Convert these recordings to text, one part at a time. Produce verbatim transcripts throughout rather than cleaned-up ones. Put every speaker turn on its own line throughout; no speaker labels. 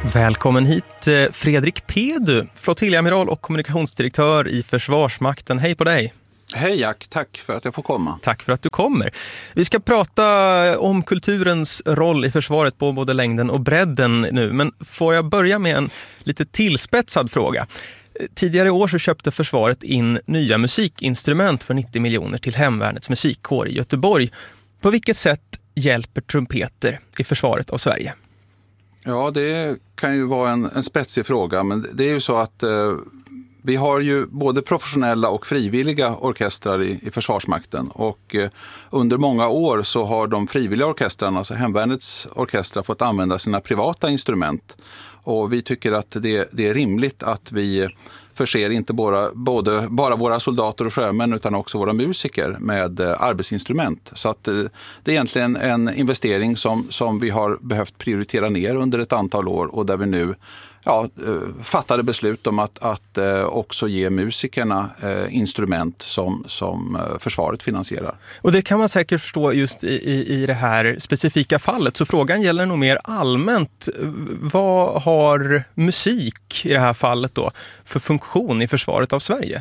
Välkommen hit Fredrik Pedu, flottiljamiral och kommunikationsdirektör i Försvarsmakten. Hej på dig!
Hej Jack, tack för att jag får komma.
Tack för att du kommer. Vi ska prata om kulturens roll i försvaret på både längden och bredden nu. Men får jag börja med en lite tillspetsad fråga. Tidigare i år så köpte försvaret in nya musikinstrument för nittio miljoner till Hemvärnets musikkår i Göteborg. På vilket sätt hjälper trumpeter i försvaret av Sverige?
Ja, det kan ju vara en, en spetsig fråga, men det är ju så att eh, vi har ju både professionella och frivilliga orkestrar i, i Försvarsmakten, och eh, under många år så har de frivilliga orkestrarna, alltså Hemvärnets orkestrar, fått använda sina privata instrument, och vi tycker att det, det är rimligt att vi förser inte bara, både, bara våra soldater och sjömän utan också våra musiker med eh, arbetsinstrument. Så att eh, det är egentligen en investering som, som vi har behövt prioritera ner under ett antal år, och där vi nu ja, eh, fattade beslut om att, att eh, också ge musikerna eh, instrument som, som eh, försvaret finansierar.
Och det kan man säkert förstå just i, i, i det här specifika fallet. Så frågan gäller nog mer allmänt. Vad har musik i det här fallet då för funktion i försvaret av Sverige?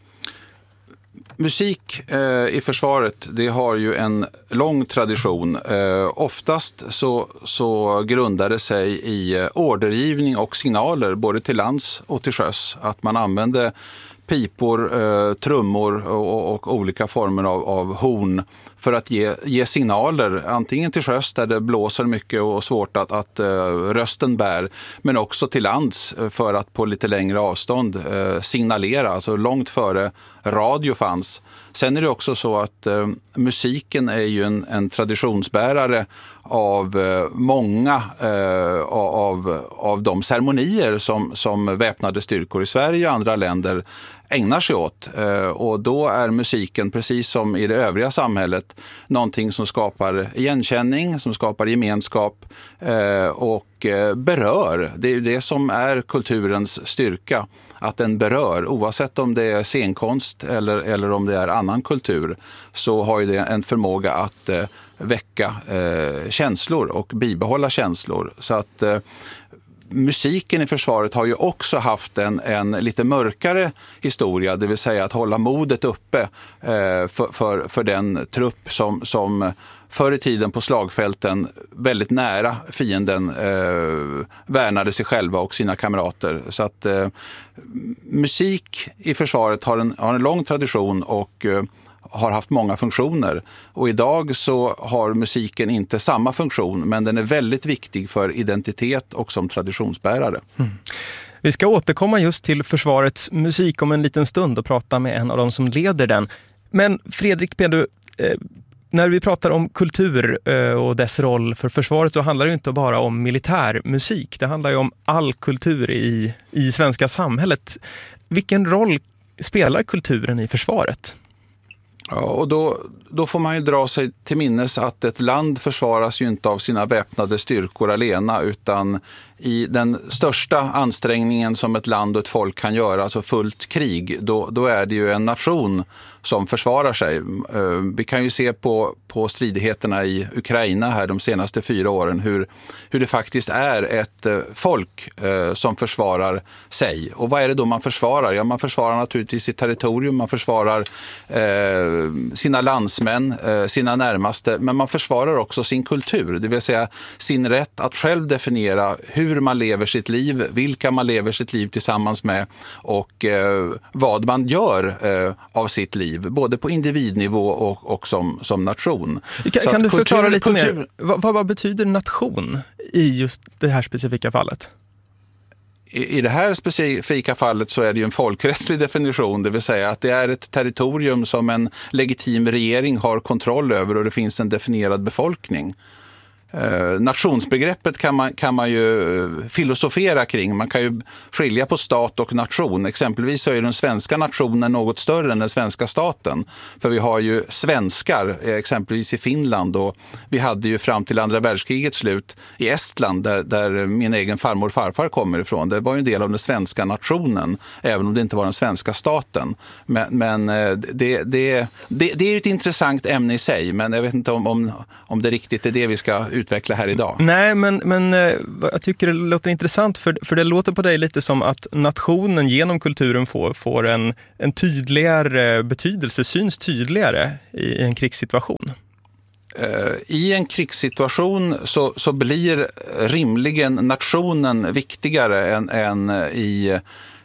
Musik eh, i försvaret, det har ju en lång tradition. Eh, oftast så, så grundar det sig i ordergivning och signaler både till lands och till sjöss. Att man använder pipor, eh, trummor och, och olika former av, av horn för att ge, ge signaler, antingen till sjöss där det blåser mycket och svårt att, att uh, rösten bär, men också till lands för att på lite längre avstånd uh, signalera, alltså långt före radio fanns. Sen är det också så att uh, musiken är ju en, en traditionsbärare av uh, många uh, av, av de ceremonier som, som väpnade styrkor i Sverige och andra länder ägnar sig åt. Och då är musiken, precis som i det övriga samhället, någonting som skapar igenkänning, som skapar gemenskap och berör. Det är ju det som är kulturens styrka, att den berör. Oavsett om det är scenkonst eller, eller om det är annan kultur, så har ju det en förmåga att väcka känslor och bibehålla känslor. Så att musiken i försvaret har ju också haft en, en lite mörkare historia, det vill säga att hålla modet uppe eh, för, för, för den trupp som, som förr i tiden på slagfälten väldigt nära fienden eh, värnade sig själva och sina kamrater. Så att eh, musik i försvaret har en, har en lång tradition och eh, har haft många funktioner, och idag så har musiken inte samma funktion, men den är väldigt viktig för identitet och som traditionsbärare. Mm.
Vi ska återkomma just till försvarets musik om en liten stund och prata med en av dem som leder den. Men Fredrik Pedu, eh, när vi pratar om kultur eh, och dess roll för försvaret, så handlar det inte bara om militärmusik. Det handlar ju om all kultur i, i svenska samhället. Vilken roll spelar kulturen i försvaret?
Ja, och då, då får man ju dra sig till minnes att ett land försvaras ju inte av sina väpnade styrkor alena, utan i den största ansträngningen som ett land och ett folk kan göra, alltså fullt krig, då, då är det ju en nation som försvarar sig. Vi kan ju se på, på stridigheterna i Ukraina här de senaste fyra åren hur, hur det faktiskt är ett folk eh, som försvarar sig. Och vad är det då man försvarar? Ja, man försvarar naturligtvis sitt territorium, man försvarar eh, sina landsmän, eh, sina närmaste, men man försvarar också sin kultur, det vill säga sin rätt att själv definiera hur man lever sitt liv, vilka man lever sitt liv tillsammans med och eh, vad man gör eh, av sitt liv, både på individnivå och, och som, som nation.
Kan, kan du kultur, förklara lite kultur... mer, vad, vad betyder nation i just det här specifika fallet?
I, I det här specifika fallet så är det ju en folkrättslig definition, det vill säga att det är ett territorium som en legitim regering har kontroll över och det finns en definierad befolkning. Eh, nationsbegreppet kan man, kan man ju filosofera kring. Man kan ju skilja på stat och nation. Exempelvis så är den svenska nationen något större än den svenska staten. För vi har ju svenskar, exempelvis i Finland, och vi hade ju fram till andra världskrigets slut i Estland, där, där min egen farmor och farfar kommer ifrån. Det var ju en del av den svenska nationen, även om det inte var den svenska staten. Men, men det, det, det, det är ju ett intressant ämne i sig, men jag vet inte om, om, om det riktigt är det vi ska utveckla här idag.
Nej, men, men jag tycker det låter intressant, för, för det låter på dig lite som att nationen genom kulturen får, får en, en tydligare betydelse, syns tydligare i en krigssituation.
I en krigssituation så, så blir rimligen nationen viktigare än, än i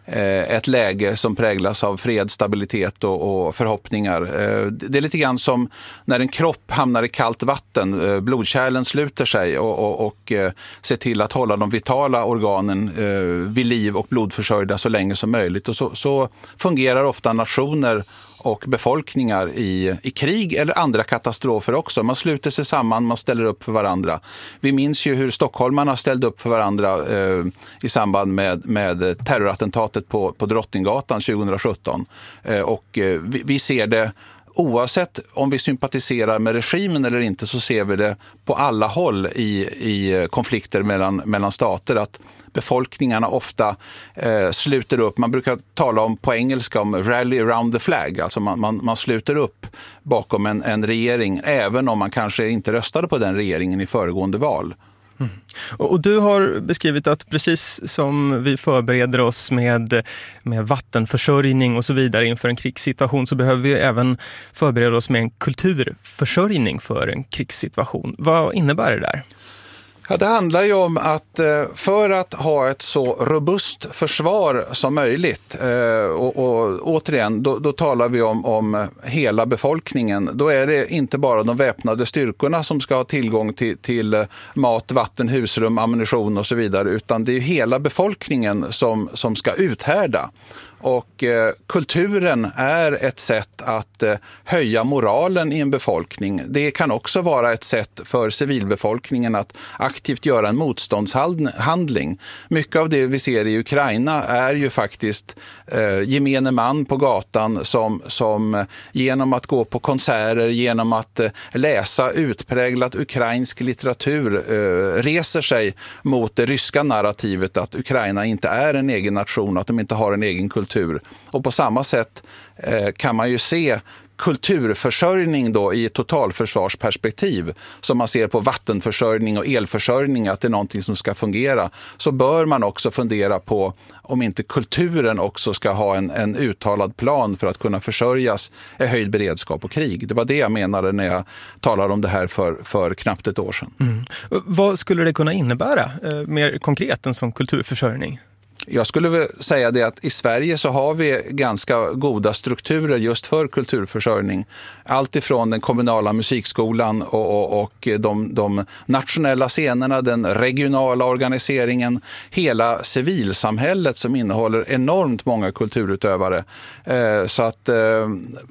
ett läge som präglas av fred, stabilitet och, och förhoppningar. Det är lite grann som när en kropp hamnar i kallt vatten, blodkärlen sluter sig och, och, och ser till att hålla de vitala organen vid liv och blodförsörjda så länge som möjligt. Och så, så fungerar ofta nationer och befolkningar i, i krig eller andra katastrofer också. Man sluter sig samman, man ställer upp för varandra. Vi minns ju hur stockholmarna ställde upp för varandra eh, i samband med, med terrorattentatet på, på Drottninggatan tjugohundrasjutton. Eh, och eh, vi, vi ser det, oavsett om vi sympatiserar med regimen eller inte, så ser vi det på alla håll i, i konflikter mellan, mellan stater, att befolkningarna ofta eh, sluter upp. Man brukar tala om på engelska om rally around the flag. Alltså man, man, man sluter upp bakom en, en regering, även om man kanske inte röstade på den regeringen i föregående val.
Mm. Och, och du har beskrivit att precis som vi förbereder oss med, med vattenförsörjning och så vidare inför en krigssituation, så behöver vi även förbereda oss med en kulturförsörjning för en krigssituation. Vad innebär det där?
Ja, det handlar ju om att för att ha ett så robust försvar som möjligt, och, och återigen, då, då talar vi om, om hela befolkningen. Då är det inte bara de väpnade styrkorna som ska ha tillgång till, till mat, vatten, husrum, ammunition och så vidare, utan det är hela befolkningen som, som ska uthärda. Och eh, kulturen är ett sätt att eh, höja moralen i en befolkning. Det kan också vara ett sätt för civilbefolkningen att aktivt göra en motståndshandling. Mycket av det vi ser i Ukraina är ju faktiskt eh, gemene man på gatan som, som genom att gå på konserter, genom att eh, läsa utpräglat ukrainsk litteratur eh, reser sig mot det ryska narrativet att Ukraina inte är en egen nation, att de inte har en egen kultur. Och på samma sätt eh, kan man ju se kulturförsörjning då i ett totalförsvarsperspektiv, som man ser på vattenförsörjning och elförsörjning, att det är någonting som ska fungera, så bör man också fundera på om inte kulturen också ska ha en, en uttalad plan för att kunna försörjas i höjd beredskap och krig. Det var det jag menade när jag talade om det här för, för knappt ett år sedan.
Mm. Vad skulle det kunna innebära eh, mer konkret än som kulturförsörjning?
Jag skulle väl säga det att i Sverige så har vi ganska goda strukturer just för kulturförsörjning. Allt ifrån den kommunala musikskolan och, och, och de, de nationella scenerna, den regionala organiseringen, hela civilsamhället som innehåller enormt många kulturutövare. Eh, så att eh,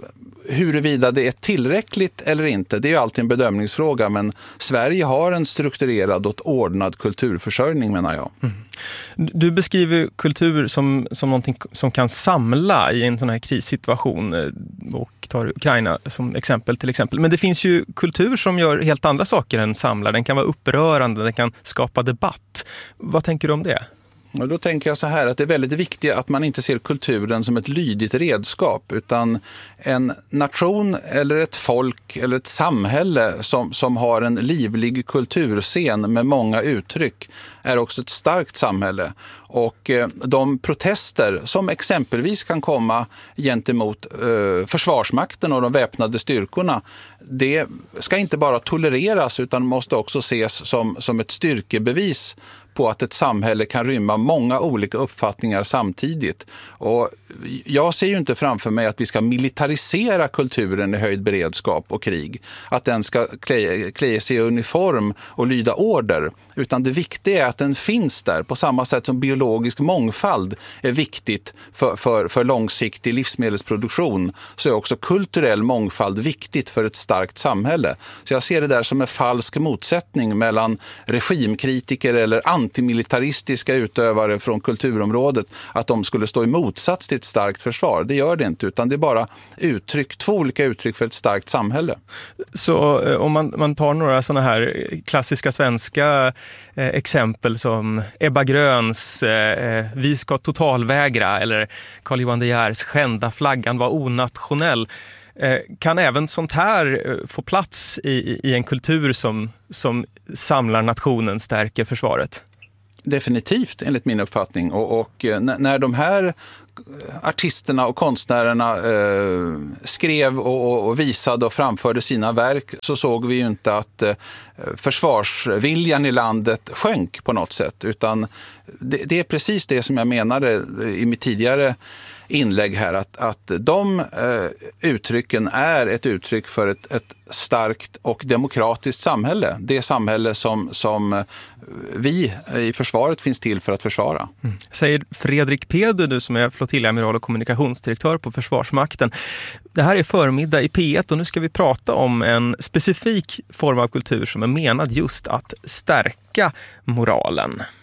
huruvida det är tillräckligt eller inte, det är ju alltid en bedömningsfråga, men Sverige har en strukturerad och ordnad kulturförsörjning, menar jag.
Mm. Du beskriver kultur som, som någonting som kan samla i en sån här krissituation, och tar Ukraina som exempel till exempel. Men det finns ju kultur som gör helt andra saker än samlar. Den kan vara upprörande, den kan skapa debatt. Vad tänker du om det?
Och då tänker jag så här att det är väldigt viktigt att man inte ser kulturen som ett lydigt redskap, utan en nation eller ett folk eller ett samhälle som, som har en livlig kulturscen med många uttryck är också ett starkt samhälle. Och eh, de protester som exempelvis kan komma gentemot eh, försvarsmakten och de väpnade styrkorna, det ska inte bara tolereras utan måste också ses som, som ett styrkebevis på att ett samhälle kan rymma många olika uppfattningar samtidigt. Och jag ser ju inte framför mig att vi ska militarisera kulturen i höjd beredskap och krig. Att den ska klä, klä sig i uniform och lyda order. Utan det viktiga är att den finns där, på samma sätt som biologisk mångfald är viktigt för, för, för långsiktig livsmedelsproduktion, så är också kulturell mångfald viktigt för ett starkt samhälle. Så jag ser det där som en falsk motsättning mellan regimkritiker eller antimilitaristiska utövare från kulturområdet, att de skulle stå i motsats till ett starkt försvar. Det gör det inte, utan det är bara uttryck, två olika uttryck för ett starkt samhälle.
Så eh, om man, man tar några sådana här klassiska svenska eh, exempel som Ebba Gröns eh, Vi ska totalvägra, eller Carl Johan De Geers Skända flaggan var onationell. Kan även sånt här få plats i, i en kultur som, som samlar nationen, stärker försvaret?
Definitivt, enligt min uppfattning. Och, och när de här artisterna och konstnärerna eh, skrev och, och visade och framförde sina verk, så såg vi ju inte att eh, försvarsviljan i landet sjönk på något sätt. Utan det, det är precis det som jag menade i mitt tidigare inlägg här, att, att de eh, uttrycken är ett uttryck för ett, ett starkt och demokratiskt samhälle. Det samhälle som, som vi i försvaret finns till för att försvara.
Mm. Säger Fredrik Pedu, du som är flottiljamiral och kommunikationsdirektör på Försvarsmakten. Det här är förmiddag i P ett och nu ska vi prata om en specifik form av kultur som är menad just att stärka moralen.